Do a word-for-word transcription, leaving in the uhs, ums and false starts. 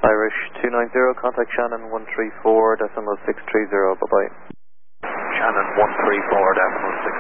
Irish two nine zero, contact Shannon one three four decimal six three zero, bye bye. Shannon one three four decimal six